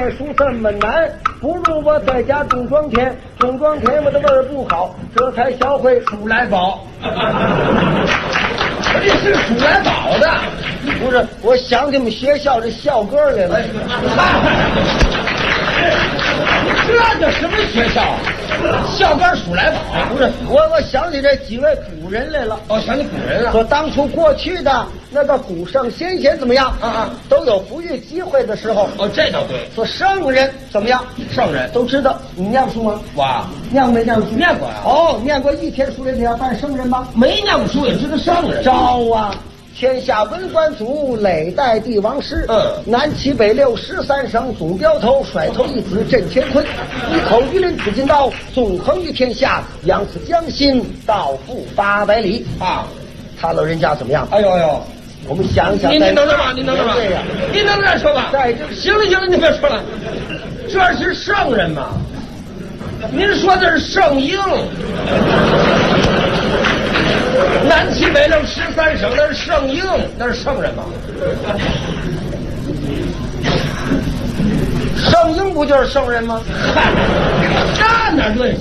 念书这么难，不如我在家种庄田，种庄田我的味儿不好，这才学会数来宝。 这是数来宝的， 不是，我想起我们学校这校歌来了。 这叫什么学校？校歌数来宝？ 不是，我想起这几位古人来了。 哦，想起古人了。 说当初过去的那个古圣先贤怎么样？都有不遇机会的时候。 哦，这倒对。 说圣人怎么样？ 圣人都知道，你念过书吗？ 哇， 念没念过书？ 念过呀。 哦，念过一天书也得要办圣人吧？ 没念过书也知道圣人。 招啊！天下文官祖，累代帝王师。南七北六13省，总镖头，甩头一子震乾坤。一口鱼鳞紫金刀，纵横于天下，扬此江心，道覆800里。啊，他老人家怎么样？ 哎呦哎呦， 我们想想。 您等着吧，您等着吧。 对呀， 您等着再说吧。 在这行了行了，你别说了，这是圣人嘛？您说的是圣婴。南七北六13省，那是圣婴，那是圣人吗？ 圣婴不就是圣人吗？ 嗨，那哪论？